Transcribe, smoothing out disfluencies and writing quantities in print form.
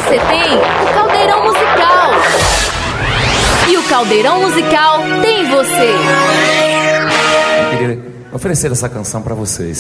você tem o Caldeirão Musical. E o Caldeirão Musical tem você. Eu queria oferecer essa canção pra vocês.